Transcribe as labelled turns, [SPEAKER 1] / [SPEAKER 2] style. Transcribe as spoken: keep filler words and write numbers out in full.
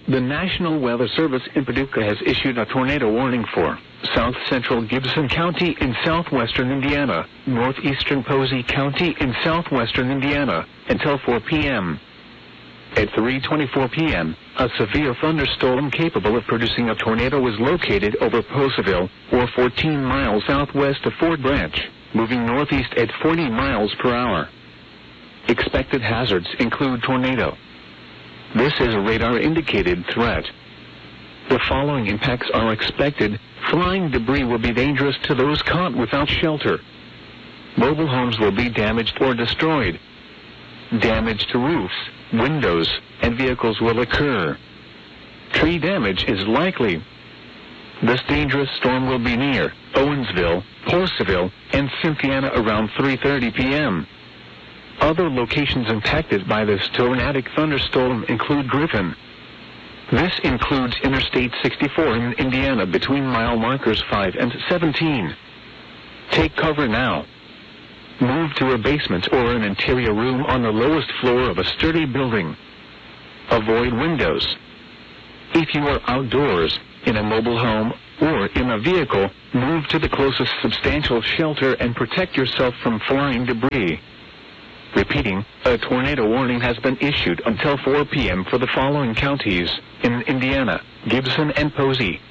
[SPEAKER 1] The National Weather Service in Paducah has issued a tornado warning for south central Gibson County in southwestern Indiana, northeastern Posey County in southwestern Indiana, until four p m At three twenty-four p m, a severe thunderstorm capable of producing a tornado was located over Poseville, or fourteen miles southwest of Fort Branch, moving northeast at forty miles per hour. Expected hazards include tornado. This is a radar-indicated threat. The following impacts are expected. Flying debris will be dangerous to those caught without shelter. Mobile homes will be damaged or destroyed. Damage to roofs, windows, and vehicles will occur. Tree damage is likely. This dangerous storm will be near Owensville, Porceville, and Cynthiana around three thirty p m Other locations impacted by this tornadic thunderstorm include Griffin. This includes Interstate sixty-four in Indiana between mile markers five and seventeen. Take cover now. Move to a basement or an interior room on the lowest floor of a sturdy building. Avoid windows. If you are outdoors, in a mobile home, or in a vehicle, move to the closest substantial shelter and protect yourself from flying debris. Repeating, a tornado warning has been issued until four p m for the following counties in Indiana: Gibson and Posey,